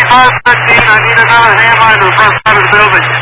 515, I need another hand line to the front side of the building.